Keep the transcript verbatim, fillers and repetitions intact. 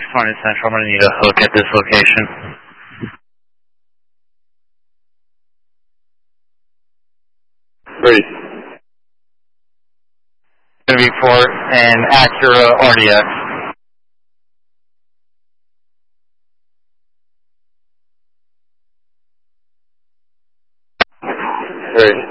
twenty Central. I'm going to need a hook at this location. Three. Going to be for an Acura R D X. Three.